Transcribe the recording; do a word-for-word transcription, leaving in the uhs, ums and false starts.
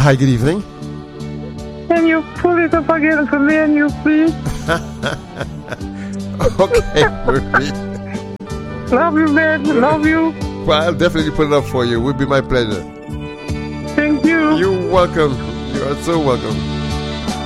Hi, good evening. Can you pull it up again for me and you, please? Okay, Murphy. Love you, man. Love you. Well, I'll definitely put it up for you. It would be my pleasure. Thank you. You're welcome. You are so welcome.